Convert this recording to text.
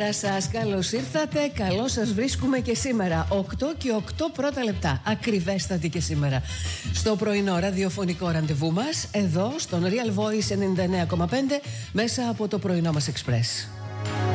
Καλημέρα σας, καλώς ήρθατε, καλώς σας βρίσκουμε και σήμερα 8 και 8 πρώτα λεπτά, ακριβέστατη και σήμερα στο πρωινό ραδιοφωνικό ραντεβού μας εδώ στον Real Voice 99,5 μέσα από το πρωινό μας Express.